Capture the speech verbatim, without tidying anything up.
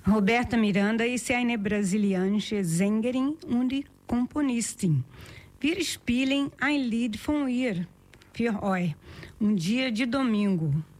Roberta Miranda ist eine brasilianische Sängerin und Komponistin. Wir spielen ein Lied von ihr für euch, um dia de domingo.